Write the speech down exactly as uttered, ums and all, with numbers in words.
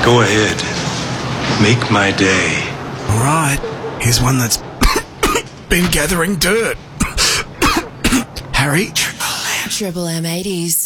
Go ahead. Make my day. All right. Here's one that's been gathering dirt. Harry? Triple M eighties.